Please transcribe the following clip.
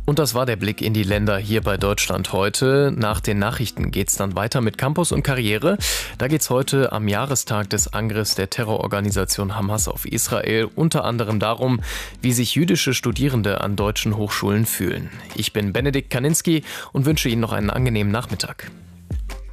Und das war der Blick in die Länder hier bei Deutschland heute. Nach den Nachrichten geht's dann weiter mit Campus und Karriere. Da geht's heute am Jahrestag des Angriffs der Terrororganisation Hamas auf Israel unter anderem darum, wie sich jüdische Studierende an deutschen Hochschulen fühlen. Ich bin Benedikt Kaninski und wünsche Ihnen noch einen angenehmen Nachmittag.